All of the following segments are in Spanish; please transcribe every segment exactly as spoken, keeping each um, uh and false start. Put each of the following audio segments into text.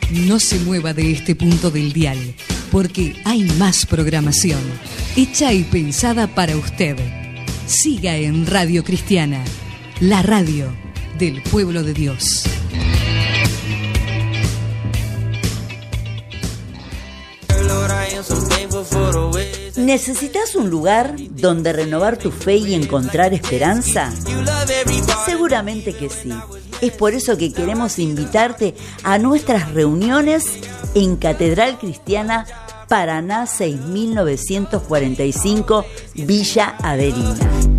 No se mueva de este punto del dial, porque hay más programación, hecha y pensada para usted. Siga en Radio Cristiana, la radio del pueblo de Dios. ¿Necesitas un lugar donde renovar tu fe y encontrar esperanza? Seguramente que sí. Es por eso que queremos invitarte a nuestras reuniones en Catedral Cristiana Paraná seis mil novecientos cuarenta y cinco, Villa Adelina.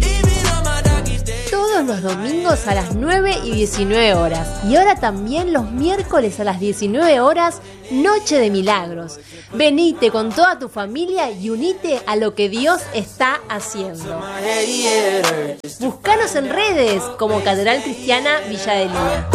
Todos los domingos a las nueve y diecinueve horas. Y ahora también los miércoles a las diecinueve horas, Noche de Milagros. Venite con toda tu familia y unite a lo que Dios está haciendo. Búscanos en redes como Catedral Cristiana Villa Adelina.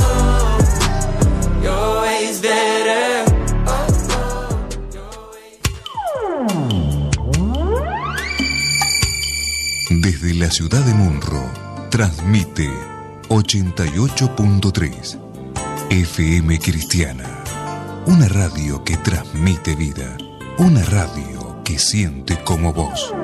Desde la ciudad de Munro, transmite ochenta y ocho punto tres F M Cristiana, una radio que transmite vida, una radio que siente como vos.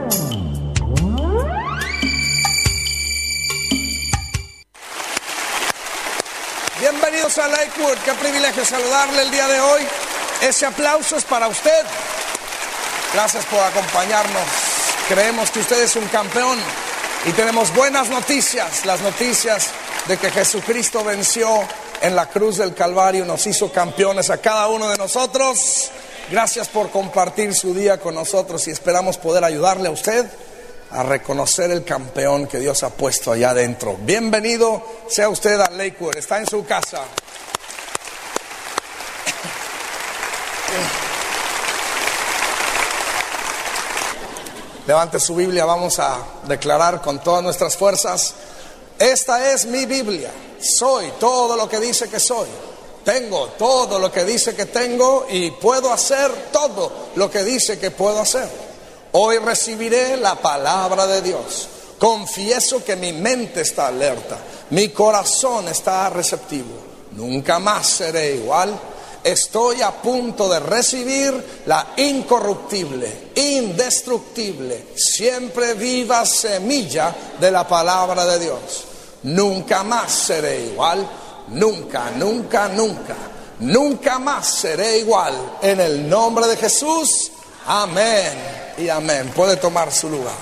Bienvenidos a Lakewood, qué privilegio saludarle el día de hoy. Ese aplauso es para usted. Gracias por acompañarnos. Creemos que usted es un campeón. Y tenemos buenas noticias, las noticias de que Jesucristo venció en la cruz del Calvario, nos hizo campeones a cada uno de nosotros. Gracias por compartir su día con nosotros y esperamos poder ayudarle a usted a reconocer el campeón que Dios ha puesto allá adentro. Bienvenido sea usted a Lakewood, está en su casa. Levante su Biblia, vamos a declarar con todas nuestras fuerzas: esta es mi Biblia, soy todo lo que dice que soy, tengo todo lo que dice que tengo y puedo hacer todo lo que dice que puedo hacer. Hoy recibiré la palabra de Dios, confieso que mi mente está alerta, mi corazón está receptivo, nunca más seré igual. Estoy a punto de recibir la incorruptible, indestructible, siempre viva semilla de la palabra de Dios. Nunca más seré igual, nunca, nunca, nunca, nunca más seré igual. En el nombre de Jesús, amén y amén. Puede tomar su lugar.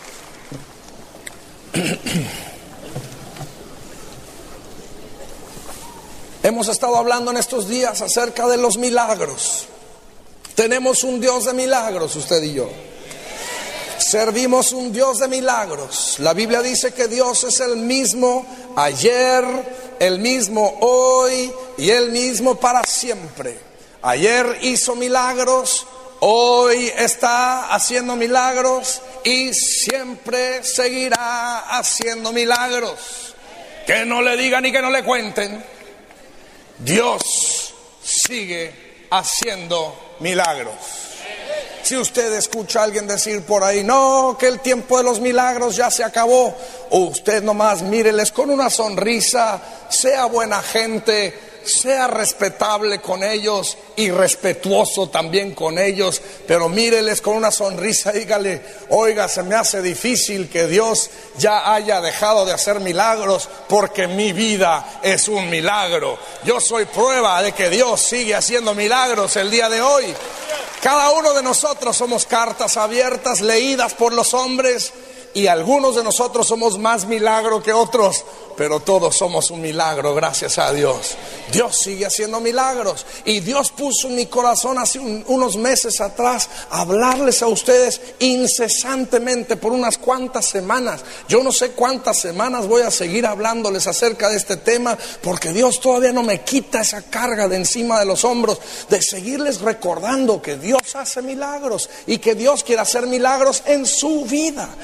Hemos estado hablando en estos días acerca de los milagros. Tenemos un Dios de milagros, usted y yo. Servimos un Dios de milagros. La Biblia dice que Dios es el mismo ayer, el mismo hoy y el mismo para siempre. Ayer hizo milagros, hoy está haciendo milagros y siempre seguirá haciendo milagros. Que no le digan y que no le cuenten. Dios sigue haciendo milagros. Si usted escucha a alguien decir por ahí, no, que el tiempo de los milagros ya se acabó, usted nomás míreles con una sonrisa, sea buena gente, sea respetable con ellos y respetuoso también con ellos, pero míreles con una sonrisa, dígale, oiga, se me hace difícil que Dios ya haya dejado de hacer milagros porque mi vida es un milagro. Yo soy prueba de que Dios sigue haciendo milagros el día de hoy. Cada uno de nosotros somos cartas abiertas, leídas por los hombres, y algunos de nosotros somos más milagro que otros, pero todos somos un milagro, gracias a Dios. Dios sigue haciendo milagros y Dios puso en mi corazón hace un, unos meses atrás hablarles a ustedes incesantemente por unas cuantas semanas. Yo no sé cuántas semanas voy a seguir hablándoles acerca de este tema, porque Dios todavía no me quita esa carga de encima de los hombros de seguirles recordando que Dios hace milagros y que Dios quiere hacer milagros en su vida. Dios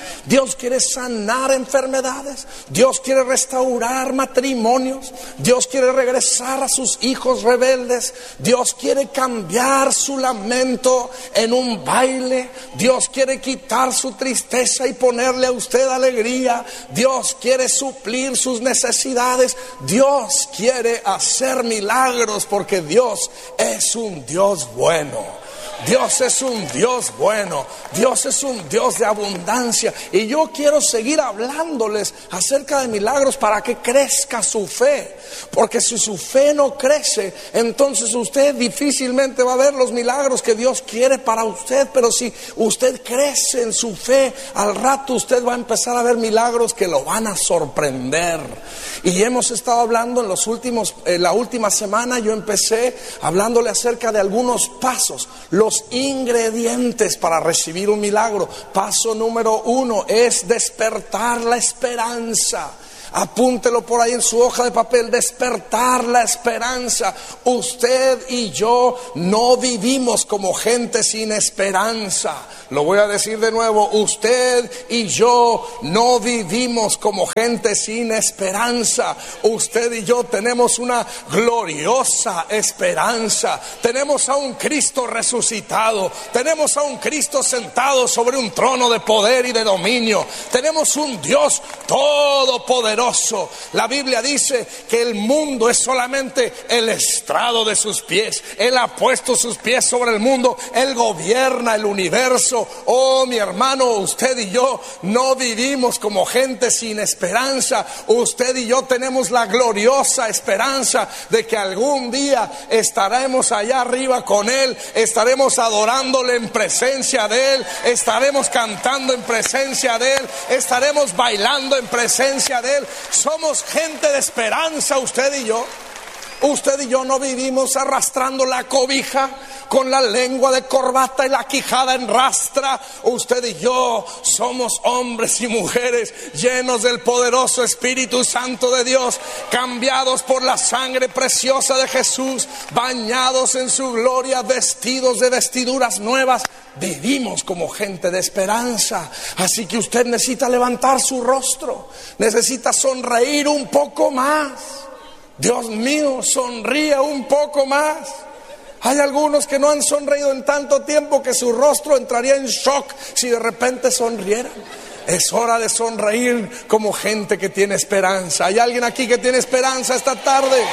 Dios quiere sanar enfermedades. Dios quiere restaurar matrimonios. Dios quiere regresar a sus hijos rebeldes. Dios quiere cambiar su lamento en un baile. Dios quiere quitar su tristeza y ponerle a usted alegría. Dios quiere suplir sus necesidades. Dios quiere hacer milagros porque Dios es un Dios bueno. Dios es un Dios bueno. Dios es un Dios de abundancia. Y yo quiero seguir hablándoles acerca de milagros para que crezca su fe. Porque si su fe no crece, entonces usted difícilmente va a ver los milagros que Dios quiere para usted. Pero si usted crece en su fe, al rato usted va a empezar a ver milagros que lo van a sorprender. Y hemos estado hablando en los últimos, eh, la última semana yo empecé hablándole acerca de algunos pasos, los ingredientes para recibir un milagro. Paso número uno es despertar la esperanza. Apúntelo por ahí en su hoja de papel, despertar la esperanza. Usted y yo no vivimos como gente sin esperanza. Lo voy a decir de nuevo, usted y yo no vivimos como gente sin esperanza. Usted y yo tenemos una gloriosa esperanza. Tenemos a un Cristo resucitado. Tenemos a un Cristo sentado sobre un trono de poder y de dominio. Tenemos un Dios todopoderoso. La Biblia dice que el mundo es solamente el estrado de sus pies. Él ha puesto sus pies sobre el mundo. Él gobierna el universo. Oh, mi hermano, usted y yo no vivimos como gente sin esperanza. Usted y yo tenemos la gloriosa esperanza de que algún día estaremos allá arriba con Él. Estaremos adorándole en presencia de Él. Estaremos cantando en presencia de Él. Estaremos bailando en presencia de Él. Somos gente de esperanza, usted y yo. Usted y yo no vivimos arrastrando la cobija con la lengua de corbata y la quijada en rastra. Usted y yo somos hombres y mujeres llenos del poderoso Espíritu Santo de Dios, cambiados por la sangre preciosa de Jesús, bañados en su gloria, vestidos de vestiduras nuevas. Vivimos como gente de esperanza. Así que usted necesita levantar su rostro, necesita sonreír un poco más. Dios mío, sonríe un poco más. Hay algunos que no han sonreído en tanto tiempo que su rostro entraría en shock si de repente sonrieran. Es hora de sonreír como gente que tiene esperanza. ¿Hay alguien aquí que tiene esperanza esta tarde?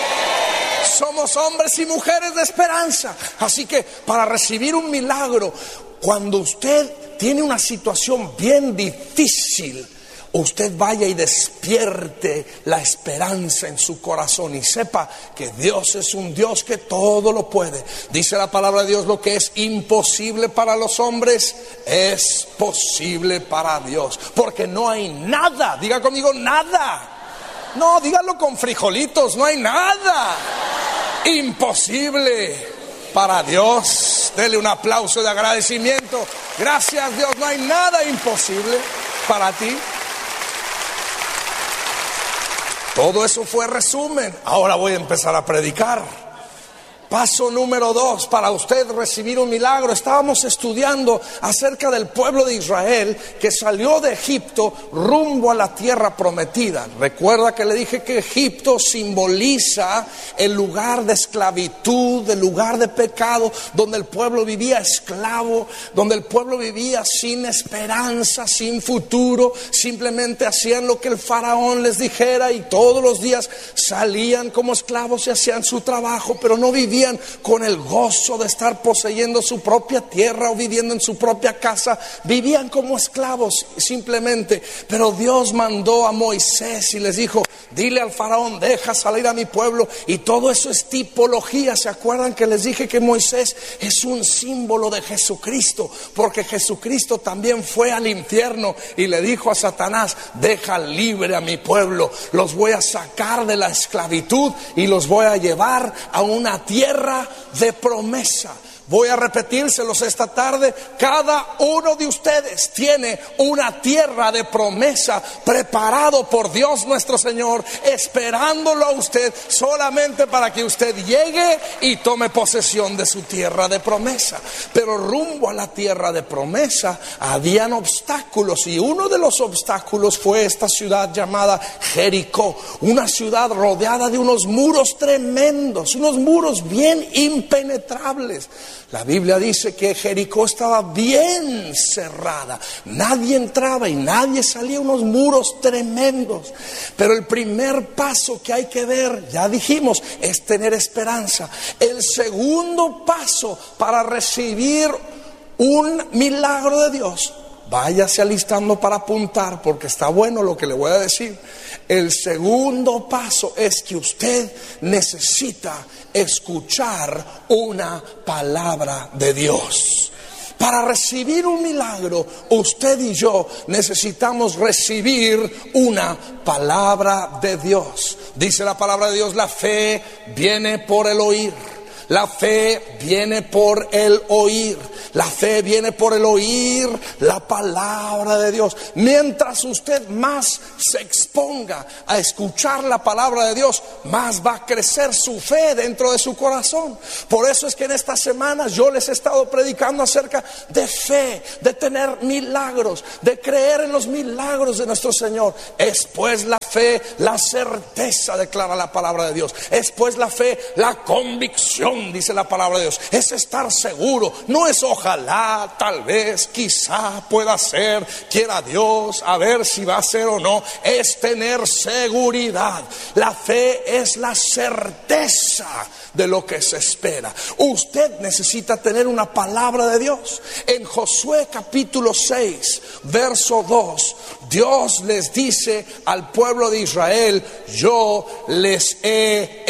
Somos hombres y mujeres de esperanza. Así que para recibir un milagro, cuando usted tiene una situación bien difícil, usted vaya y despierte la esperanza en su corazón y sepa que Dios es un Dios que todo lo puede. Dice la palabra de Dios, lo que es imposible para los hombres es posible para Dios. Porque no hay nada, diga conmigo, nada. No, dígalo con frijolitos, no hay nada imposible para Dios. Dele un aplauso de agradecimiento. Gracias, Dios, no hay nada imposible para ti. Todo eso fue resumen. Ahora voy a empezar a predicar. Paso número dos para usted recibir un milagro. Estábamos estudiando acerca del pueblo de Israel que salió de Egipto rumbo a la tierra prometida. Recuerda que le dije que Egipto simboliza el lugar de esclavitud, el lugar de pecado, donde el pueblo vivía esclavo, donde el pueblo vivía sin esperanza, sin futuro. Simplemente hacían lo que el faraón les dijera y todos los días salían como esclavos y hacían su trabajo, pero no vivían con el gozo de estar poseyendo su propia tierra o viviendo en su propia casa. Vivían como esclavos simplemente. Pero Dios mandó a Moisés y les dijo, dile al faraón, deja salir a mi pueblo. Y todo eso es tipología. ¿Se acuerdan que les dije que Moisés es un símbolo de Jesucristo? Porque Jesucristo también fue al infierno y le dijo a Satanás, deja libre a mi pueblo. Los voy a sacar de la esclavitud y los voy a llevar a una tierra de promesa. Voy a repetírselos esta tarde. Cada uno de ustedes tiene una tierra de promesa preparado por Dios nuestro Señor, esperándolo a usted solamente para que usted llegue y tome posesión de su tierra de promesa. Pero rumbo a la tierra de promesa habían obstáculos, y uno de los obstáculos fue esta ciudad llamada Jericó, una ciudad rodeada de unos muros tremendos, unos muros bien impenetrables. La Biblia dice que Jericó estaba bien cerrada, nadie entraba y nadie salía, unos muros tremendos. Pero el primer paso que hay que ver, ya dijimos, es tener esperanza. El segundo paso para recibir un milagro de Dios, váyase alistando para apuntar, porque está bueno lo que le voy a decir. El segundo paso es que usted necesita escuchar una palabra de Dios. Para recibir un milagro, usted y yo necesitamos recibir una palabra de Dios. Dice la palabra de Dios, la fe viene por el oír. La fe viene por el oír. La fe viene por el oír la palabra de Dios. Mientras usted más se exponga a escuchar la palabra de Dios, más va a crecer su fe dentro de su corazón. Por eso es que en estas semanas yo les he estado predicando acerca de fe, de tener milagros, de creer en los milagros de nuestro Señor. Es pues la fe, la certeza, declara la palabra de Dios. Es pues la fe, la convicción, dice la palabra de Dios. Es estar seguro, no es ojalá, tal vez, quizá pueda ser, quiera Dios, a ver si va a ser o no. Es tener seguridad. La fe es la certeza de lo que se espera. Usted necesita tener una palabra de Dios. En Josué capítulo seis, verso dos, Dios les dice al pueblo de Israel: yo les he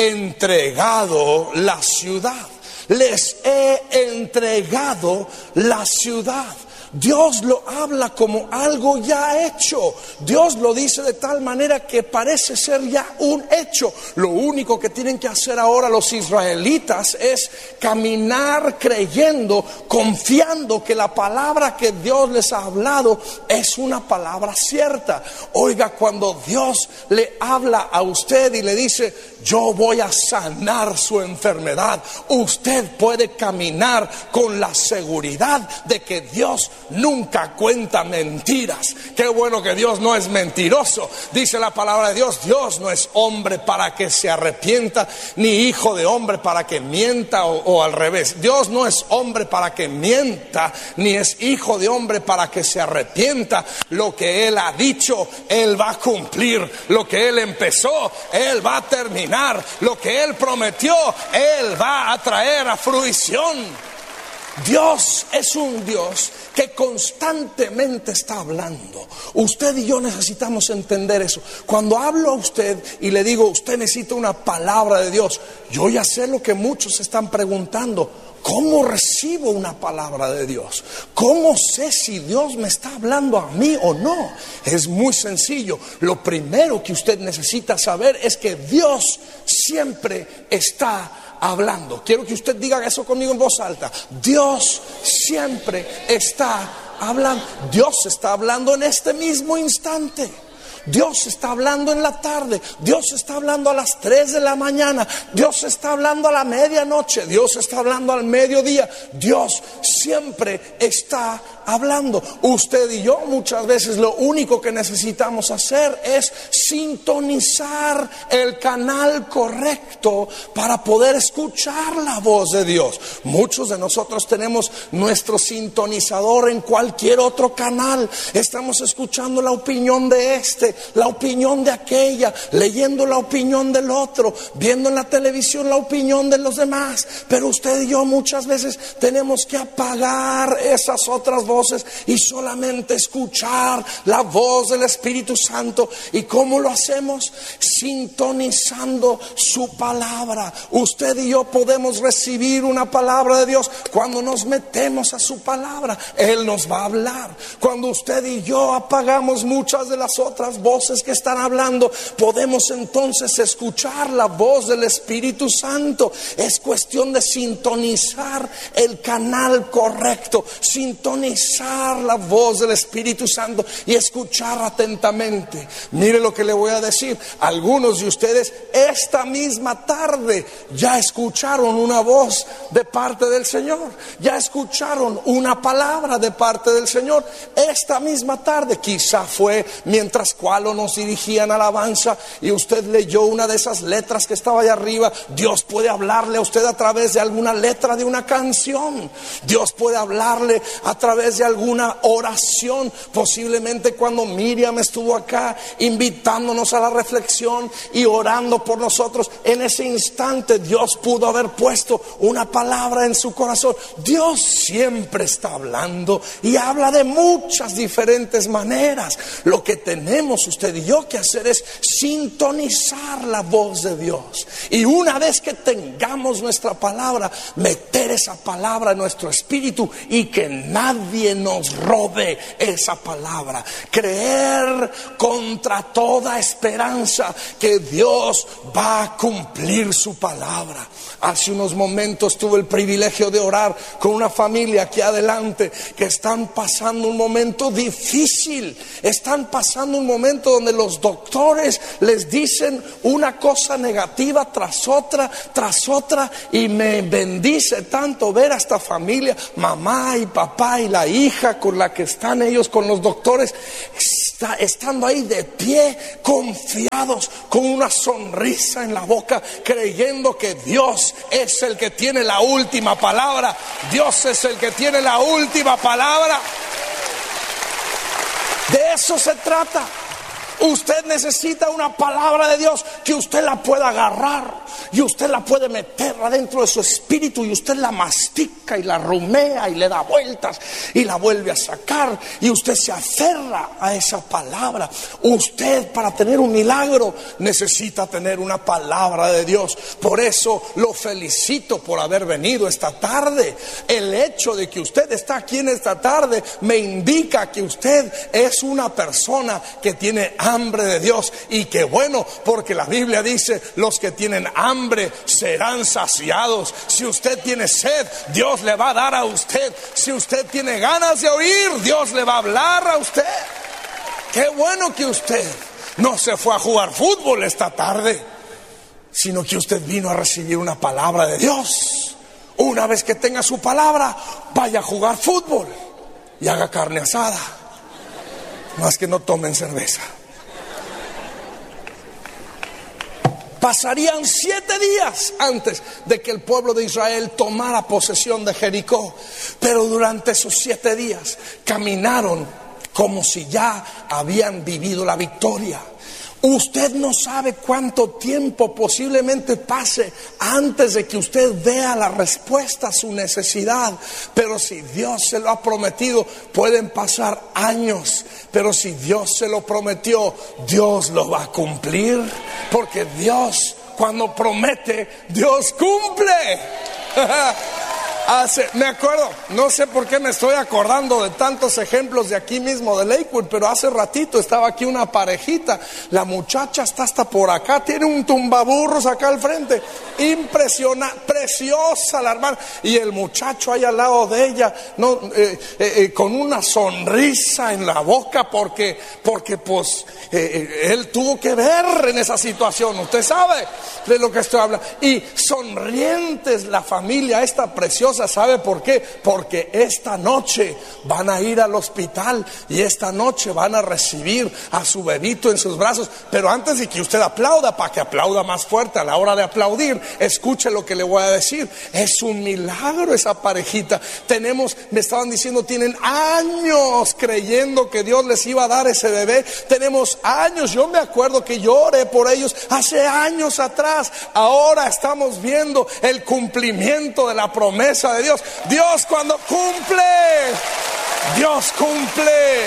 entregado la ciudad. Les he entregado la ciudad. Dios lo habla como algo ya hecho. Dios lo dice de tal manera que parece ser ya un hecho. Lo único que tienen que hacer ahora los israelitas es caminar creyendo, confiando que la palabra que Dios les ha hablado es una palabra cierta. Oiga, cuando Dios le habla a usted y le dice: yo voy a sanar su enfermedad, usted puede caminar con la seguridad de que Dios nunca cuenta mentiras. Qué bueno que Dios no es mentiroso. Dice la palabra de Dios: Dios no es hombre para que se arrepienta, ni hijo de hombre para que mienta, o, o al revés. Dios no es hombre para que mienta, ni es hijo de hombre para que se arrepienta. Lo que Él ha dicho, Él va a cumplir. Lo que Él empezó, Él va a terminar. Lo que Él prometió, Él va a traer a fruición. Dios es un Dios que constantemente está hablando. Usted y yo necesitamos entender eso. Cuando hablo a usted y le digo: usted necesita una palabra de Dios, yo ya sé lo que muchos están preguntando: ¿cómo recibo una palabra de Dios? ¿Cómo sé si Dios me está hablando a mí o no? Es muy sencillo. Lo primero que usted necesita saber es que Dios siempre está hablando. Quiero que usted diga eso conmigo en voz alta. Dios siempre está hablando. Dios está hablando en este mismo instante. Dios está hablando en la tarde. Dios está hablando a las tres de la mañana. Dios está hablando a la medianoche. Dios está hablando al mediodía. Dios siempre está hablando. Usted y yo muchas veces lo único que necesitamos hacer es sintonizar el canal correcto para poder escuchar la voz de Dios. Muchos de nosotros tenemos nuestro sintonizador en cualquier otro canal. Estamos escuchando la opinión de este, la opinión de aquella, leyendo la opinión del otro, viendo en la televisión la opinión de los demás. Pero usted y yo muchas veces tenemos que apagar apagar esas otras voces y solamente escuchar la voz del Espíritu Santo. ¿Y cómo lo hacemos? Sintonizando su palabra. Usted y yo podemos recibir una palabra de Dios cuando nos metemos a su palabra. Él nos va a hablar. Cuando usted y yo apagamos muchas de las otras voces que están hablando, podemos entonces escuchar la voz del Espíritu Santo. Es cuestión de sintonizar el canal correcto, sintonizar la voz del Espíritu Santo y escuchar atentamente. Mire lo que le voy a decir. Algunos de ustedes esta misma tarde ya escucharon una voz de parte del Señor, ya escucharon una palabra de parte del Señor esta misma tarde. Quizá fue mientras cualo nos dirigían alabanza y usted leyó una de esas letras que estaba allá arriba. Dios puede hablarle a usted a través de alguna letra de una canción. Dios puede hablarle a través de alguna oración. Posiblemente cuando Miriam estuvo acá invitándonos a la reflexión y orando por nosotros, en ese instante Dios pudo haber puesto una palabra en su corazón. Dios siempre está hablando y habla de muchas diferentes maneras. Lo que tenemos usted y yo que hacer es sintonizar la voz de Dios, y una vez que tengamos nuestra palabra, meter esa palabra en nuestro espíritu y que nadie nos robe esa palabra. Creer contra toda esperanza que Dios va a cumplir su palabra. Hace unos momentos tuve el privilegio de orar con una familia aquí adelante que están pasando un momento difícil. Están pasando un momento donde los doctores les dicen una cosa negativa tras otra, tras otra, y me bendice tanto ver a esta familia, mamá y papá y la hija con la que están ellos con los doctores, está, estando ahí de pie, confiados, con una sonrisa en la boca, creyendo que Dios es el que tiene la última palabra. Dios es el que tiene la última palabra. De eso se trata. Usted necesita una palabra de Dios que usted la pueda agarrar y usted la puede meter adentro de su espíritu, y usted la mastica y la rumea y le da vueltas y la vuelve a sacar, y usted se aferra a esa palabra. Usted, para tener un milagro, necesita tener una palabra de Dios. Por eso lo felicito por haber venido esta tarde. El hecho de que usted está aquí en esta tarde me indica que usted es una persona que tiene hambre de Dios. Y qué bueno, porque la Biblia dice: los que tienen hambre serán saciados. Si usted tiene sed, Dios le va a dar a usted. Si usted tiene ganas de oír, Dios le va a hablar a usted. Qué bueno que usted no se fue a jugar fútbol esta tarde, sino que usted vino a recibir una palabra de Dios. Una vez que tenga su palabra, vaya a jugar fútbol y haga carne asada, más que no tomen cerveza. Pasarían siete días antes de que el pueblo de Israel tomara posesión de Jericó, pero durante esos siete días caminaron como si ya habían vivido la victoria. Usted no sabe cuánto tiempo posiblemente pase antes de que usted vea la respuesta a su necesidad, pero si Dios se lo ha prometido, pueden pasar años, pero si Dios se lo prometió, Dios lo va a cumplir, porque Dios, cuando promete, Dios cumple. Hace, me acuerdo, no sé por qué me estoy acordando de tantos ejemplos de aquí mismo de Lakewood, pero hace ratito estaba aquí una parejita. La muchacha está hasta por acá, tiene un tumbaburros acá al frente, impresionante, preciosa la hermana, y el muchacho ahí al lado de ella, no, eh, eh, eh, con una sonrisa en la boca, porque, porque pues eh, él tuvo que ver en esa situación. Usted sabe de lo que estoy hablando. Y sonrientes la familia esta preciosa. ¿Sabe por qué? Porque esta noche van a ir al hospital y esta noche van a recibir a su bebito en sus brazos. Pero antes de que usted aplauda, para que aplauda más fuerte a la hora de aplaudir, escuche lo que le voy a decir. Es un milagro esa parejita. Tenemos, me estaban diciendo, tienen años creyendo que Dios les iba a dar ese bebé. Tenemos años, yo me acuerdo que yo oré por ellos hace años atrás. Ahora estamos viendo el cumplimiento de la promesa promesa de Dios. Dios cuando cumple, Dios cumple.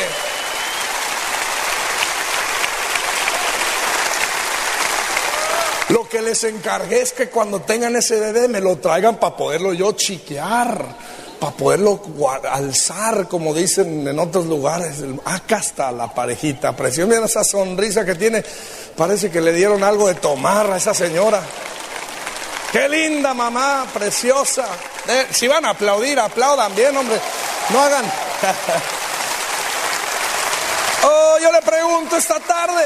Lo que les encargué es que cuando tengan ese bebé me lo traigan para poderlo yo chiquear, para poderlo alzar, como dicen en otros lugares. Acá está la parejita, preciosa. Miren esa sonrisa que tiene, parece que le dieron algo de tomar a esa señora. Qué linda mamá, preciosa. Eh, si van a aplaudir, aplaudan bien, hombre. No hagan. Oh, yo le pregunto esta tarde.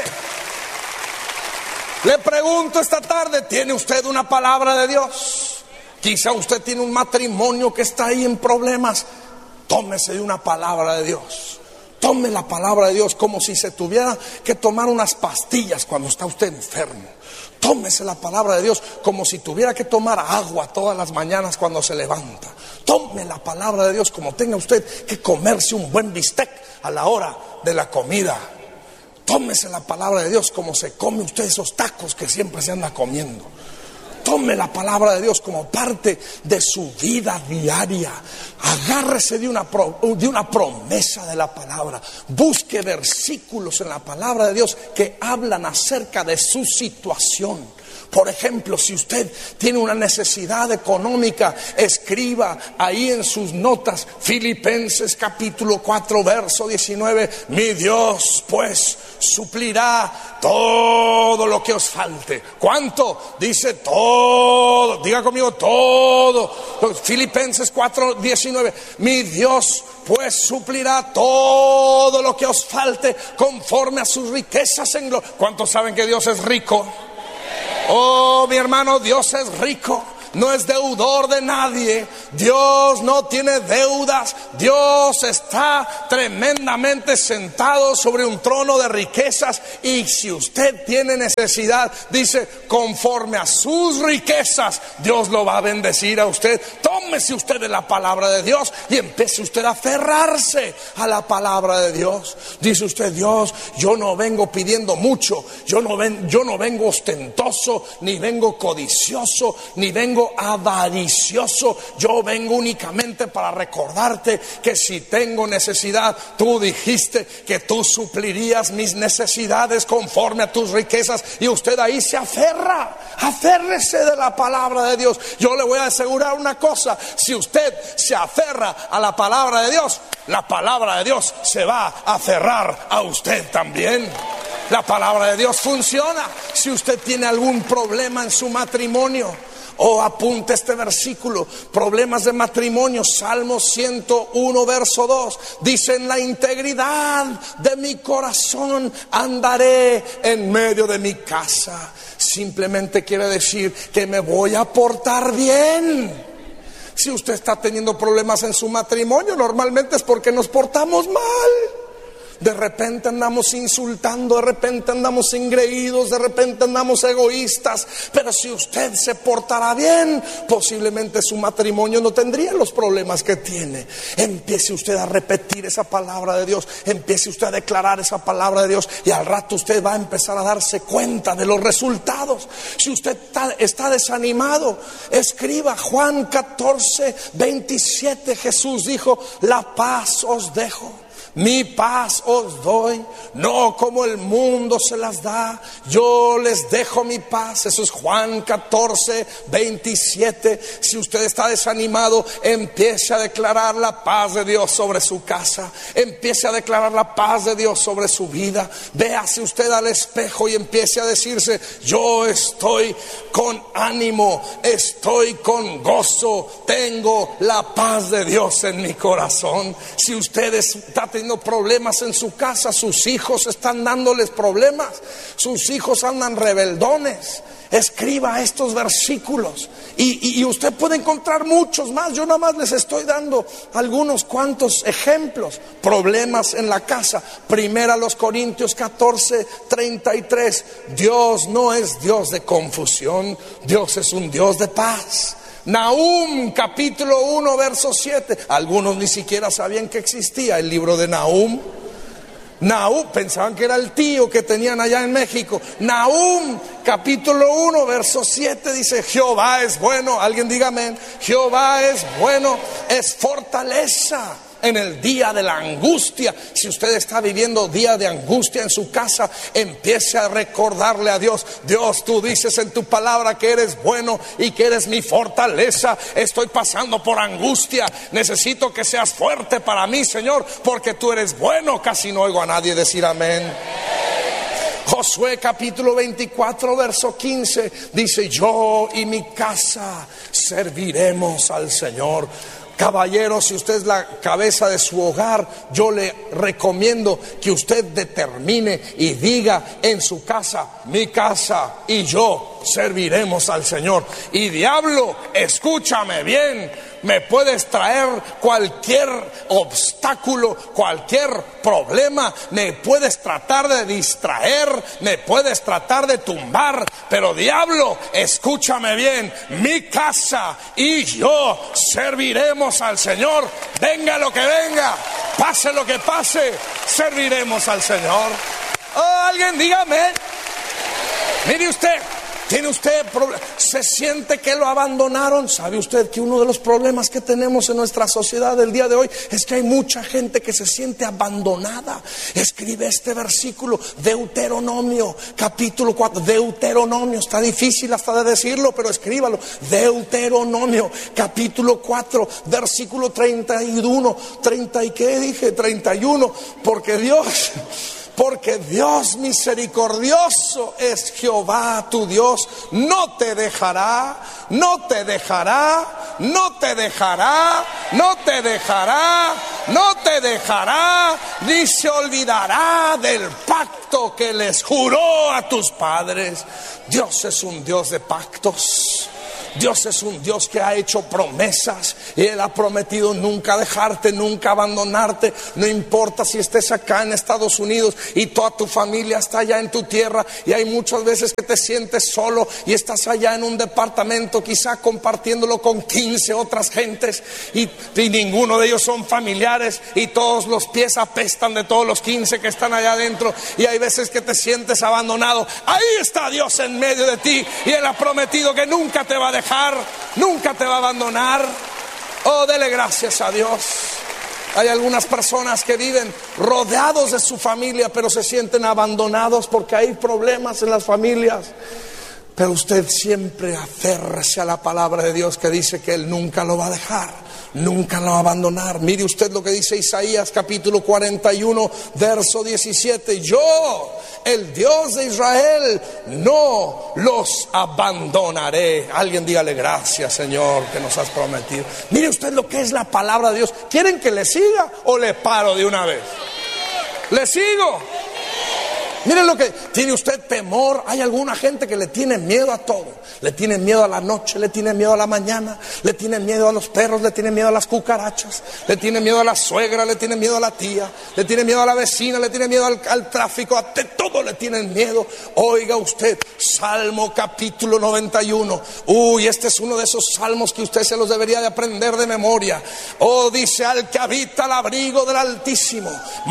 Le pregunto esta tarde, ¿tiene usted una palabra de Dios? Quizá usted tiene un matrimonio que está ahí en problemas. Tómese de una palabra de Dios. Tome la palabra de Dios como si se tuviera que tomar unas pastillas cuando está usted enfermo. Tómese la palabra de Dios como si tuviera que tomar agua todas las mañanas cuando se levanta. Tome la palabra de Dios como tenga usted que comerse un buen bistec a la hora de la comida. Tómese la palabra de Dios como se come usted esos tacos que siempre se anda comiendo. Tome la palabra de Dios como parte de su vida diaria. Agárrese de una, pro, de una promesa de la palabra. Busque versículos en la palabra de Dios que hablan acerca de su situación. Por ejemplo, si usted tiene una necesidad económica, escriba ahí en sus notas Filipenses capítulo cuatro verso diecinueve. Mi Dios pues suplirá todo lo que os falte. ¿Cuánto? Dice todo. Diga conmigo todo. Filipenses cuatro diecinueve. Mi Dios pues suplirá todo lo que os falte conforme a sus riquezas en gloria. ¿Cuántos saben que Dios es rico? Oh, mi hermano, Dios es rico, no es deudor de nadie. Dios no tiene deudas. Dios está tremendamente sentado sobre un trono de riquezas. Y si usted tiene necesidad, dice, conforme a sus riquezas, Dios lo va a bendecir a usted. Tómese usted de la palabra de Dios y empiece usted a aferrarse a la palabra de Dios. Dice usted, Dios, yo no vengo pidiendo mucho, yo no, ven, yo no vengo ostentoso, ni vengo codicioso, ni vengo avaricioso. Yo vengo únicamente para recordarte que si tengo necesidad, tú dijiste que tú suplirías mis necesidades conforme a tus riquezas. Y usted ahí se aferra. Aférrese de la palabra de Dios. Yo le voy a asegurar una cosa: si usted se aferra a la palabra de Dios, la palabra de Dios se va a aferrar a usted también. La palabra de Dios funciona. Si usted tiene algún problema en su matrimonio, o oh, apunte este versículo, problemas de matrimonio, Salmo ciento uno verso dos, dice: en la integridad de mi corazón andaré en medio de mi casa. Simplemente quiere decir que me voy a portar bien. Si usted está teniendo problemas en su matrimonio, normalmente es porque nos portamos mal. De repente andamos insultando, de repente andamos engreídos, de repente andamos egoístas. Pero si usted se portará bien, posiblemente su matrimonio no tendría los problemas que tiene. Empiece usted a repetir esa palabra de Dios, empiece usted a declarar esa palabra de Dios, y al rato usted va a empezar a darse cuenta de los resultados. Si usted está, está desanimado, escriba Juan catorce veintisiete. Jesús dijo: la paz os dejo, mi paz os doy, no como el mundo se las da, yo les dejo mi paz. Eso es Juan catorce veintisiete. Si usted está desanimado, empiece a declarar la paz de Dios sobre su casa, empiece a declarar la paz de Dios sobre su vida. Véase usted al espejo y empiece a decirse: yo estoy con ánimo, estoy con gozo, tengo la paz de Dios en mi corazón. Si usted está teniendo problemas en su casa, sus hijos están dándoles problemas, sus hijos andan rebeldones, escriba estos versículos y, y, y usted puede encontrar muchos más. Yo nada más les estoy dando algunos cuantos ejemplos. Problemas en la casa. Primera los Corintios catorce treinta y tres. Dios no es Dios de confusión, Dios es un Dios de paz. Nahum capítulo uno verso siete. Algunos ni siquiera sabían que existía el libro de Nahum. Nahum, pensaban que era el tío que tenían allá en México. Nahum, capítulo uno, verso siete, dice: Jehová es bueno. Alguien diga amén. Jehová es bueno, es fortaleza en el día de la angustia. Si usted está viviendo día de angustia en su casa, empiece a recordarle a Dios: Dios, tú dices en tu palabra que eres bueno y que eres mi fortaleza. Estoy pasando por angustia, necesito que seas fuerte para mí, Señor, porque tú eres bueno. Casi no oigo a nadie decir amén. Josué capítulo veinticuatro, verso quince, dice: yo y mi casa serviremos al Señor. Caballero, si usted es la cabeza de su hogar, yo le recomiendo que usted determine y diga en su casa: mi casa y yo serviremos al Señor. Y diablo, escúchame bien, me puedes traer cualquier obstáculo, cualquier problema, me puedes tratar de distraer, me puedes tratar de tumbar, pero diablo, escúchame bien, mi casa y yo serviremos al Señor. Venga lo que venga, pase lo que pase, serviremos al Señor. Oh, alguien dígame. Mire usted, ¿tiene usted problemas? ¿Se siente que lo abandonaron? ¿Sabe usted que uno de los problemas que tenemos en nuestra sociedad el día de hoy es que hay mucha gente que se siente abandonada? Escribe este versículo, Deuteronomio, capítulo cuatro. Deuteronomio, está difícil hasta de decirlo, pero escríbalo. Deuteronomio, capítulo cuatro, versículo treinta y uno. ¿treinta y qué dije? treinta y uno. Porque Dios... Porque Dios misericordioso es Jehová tu Dios, no te dejará, no te dejará, no te dejará, no te dejará, no te dejará, ni se olvidará del pacto que les juró a tus padres. Dios es un Dios de pactos. Dios es un Dios que ha hecho promesas y Él ha prometido nunca dejarte, nunca abandonarte. No importa si estés acá en Estados Unidos y toda tu familia está allá en tu tierra, y hay muchas veces que te sientes solo y estás allá en un departamento quizá compartiéndolo con quince otras gentes, y, y ninguno de ellos son familiares, y todos los pies apestan de todos los quince que están allá adentro, y hay veces que te sientes abandonado. Ahí está Dios en medio de ti, y Él ha prometido que nunca te va a dejar, nunca te va a abandonar. Oh, dele gracias a Dios. Hay algunas personas que viven rodeados de su familia, pero se sienten abandonados porque hay problemas en las familias. Pero usted siempre aférrese a la palabra de Dios, que dice que Él nunca lo va a dejar, nunca lo va a abandonar. Mire usted lo que dice Isaías capítulo cuarenta y uno, verso diecisiete: yo, el Dios de Israel, no los abandonaré. Alguien dígale: gracias, Señor, que nos has prometido. Mire usted lo que es la palabra de Dios. ¿Quieren que le siga o le paro de una vez? ¿Le sigo? Miren lo que tiene usted: temor. Hay alguna gente que le tiene miedo a todo. Le tiene miedo a la noche, le tiene miedo a la mañana, le tiene miedo a los perros, le tiene miedo a las cucarachas, le tiene miedo a la suegra, le tiene miedo a la tía, le tiene miedo a la vecina, le tiene miedo al, al tráfico, a de todo le tienen miedo. Oiga usted, Salmo capítulo noventa y uno. Uy, este es uno de esos salmos que usted se los debería de aprender de memoria. Oh, dice: al que habita al abrigo del Altísimo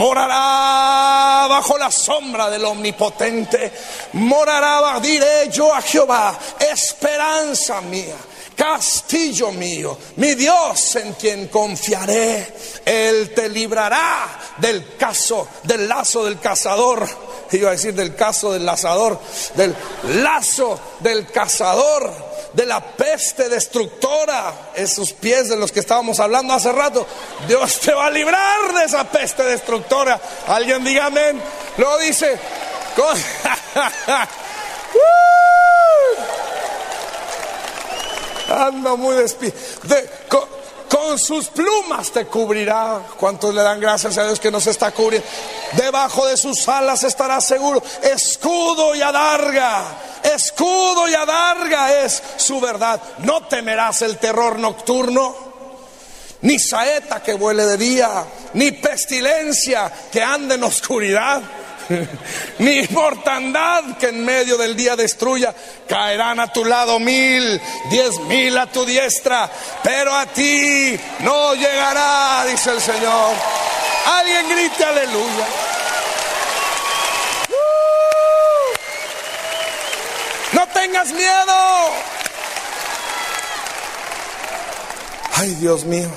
morará bajo la sombra del Omnipotente. Morará, diré yo a Jehová, esperanza mía, castillo mío, mi Dios en quien confiaré. Él te librará del caso, del lazo del cazador. Iba a decir del caso del lazador, del lazo del cazador, de la peste destructora. Esos pies de los que estábamos hablando hace rato, Dios te va a librar de esa peste destructora. Alguien diga amén. Lo dice con... anda muy despierto. De... Con... Con sus plumas te cubrirá. ¿Cuántos le dan gracias a Dios que nos está cubriendo? Debajo de sus alas estarás seguro. Escudo y adarga, escudo y adarga es su verdad. No temerás el terror nocturno, ni saeta que vuele de día, ni pestilencia que ande en oscuridad, ni mortandad que en medio del día destruya. Caerán a tu lado mil, diez mil a tu diestra, pero a ti no llegará, dice el Señor. Alguien grite aleluya. tengas miedo. Ay, Dios mío.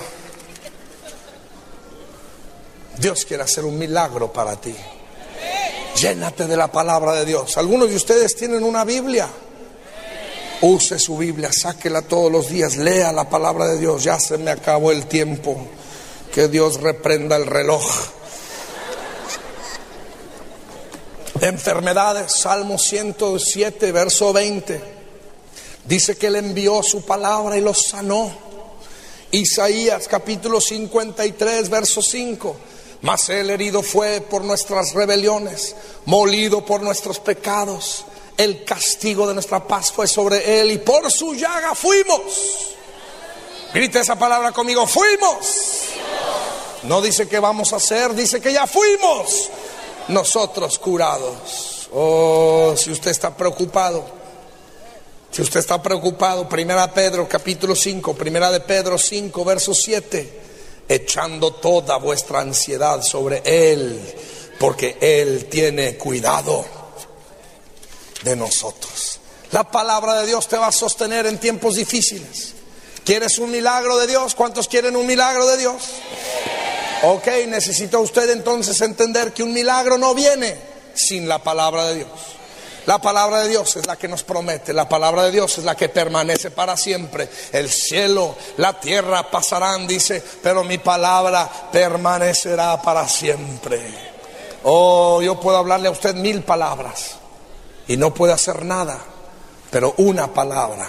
Dios quiere hacer un milagro para ti. Llénate de la palabra de Dios. Algunos de ustedes tienen una Biblia. Use su Biblia, sáquela todos los días, lea la palabra de Dios. Ya se me acabó el tiempo. Que Dios reprenda el reloj. Enfermedades, Salmo ciento siete, verso veinte. Dice que Él envió su palabra y los sanó. Isaías capítulo cincuenta y tres, verso cinco. Mas Él herido fue por nuestras rebeliones, molido por nuestros pecados. El castigo de nuestra paz fue sobre Él y por su llaga fuimos. Grite esa palabra conmigo, fuimos. No dice que vamos a hacer, dice que ya fuimos nosotros curados. Oh, si usted está preocupado, si usted está preocupado, Primera de Pedro capítulo cinco, Primera de Pedro cinco, verso siete. Echando toda vuestra ansiedad sobre Él, porque Él tiene cuidado de nosotros. La palabra de Dios te va a sostener en tiempos difíciles. ¿Quieres un milagro de Dios? ¿Cuántos quieren un milagro de Dios? Ok, necesita usted entonces entender que un milagro no viene sin la palabra de Dios. La palabra de Dios es la que nos promete, la palabra de Dios es la que permanece para siempre. El cielo, la tierra pasarán, dice, pero mi palabra permanecerá para siempre. Oh, yo puedo hablarle a usted mil palabras y no puede hacer nada, pero una palabra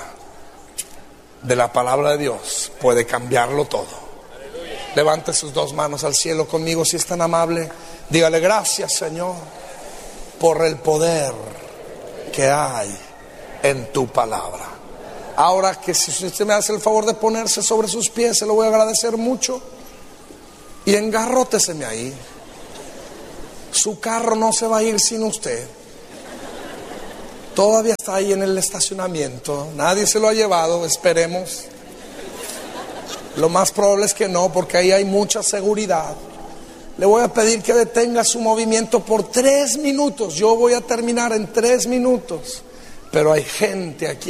de la palabra de Dios puede cambiarlo todo. Levante sus dos manos al cielo conmigo si es tan amable. Dígale, gracias Señor por el poder que hay en tu palabra. Ahora que si usted me hace el favor de ponerse sobre sus pies, se lo voy a agradecer mucho. Y engarróteseme ahí. Su carro no se va a ir sin usted. Todavía está ahí en el estacionamiento. Nadie se lo ha llevado, esperemos. Lo más probable es que no, porque ahí hay mucha seguridad. Le voy a pedir que detenga su movimiento por tres minutos. Yo voy a terminar en tres minutos. Pero hay gente aquí